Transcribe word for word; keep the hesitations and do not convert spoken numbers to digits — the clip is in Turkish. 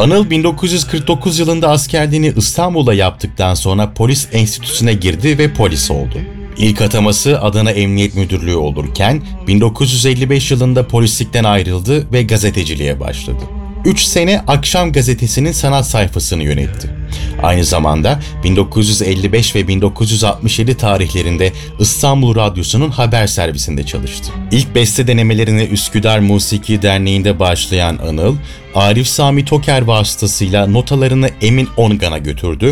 Anıl bin dokuz yüz kırk dokuz yılında askerliğini İstanbul'da yaptıktan sonra polis enstitüsüne girdi ve polis oldu. İlk ataması Adana Emniyet Müdürlüğü olurken bin dokuz yüz elli beş yılında polislikten ayrıldı ve gazeteciliğe başladı. üç sene Akşam Gazetesi'nin sanat sayfasını yönetti. Aynı zamanda bin dokuz yüz elli beş ve bin dokuz yüz altmış yedi tarihlerinde İstanbul Radyosu'nun haber servisinde çalıştı. İlk beste denemelerini Üsküdar Musiki Derneği'nde başlayan Anıl, Arif Sami Toker vasıtasıyla notalarını Emin Ongan'a götürdü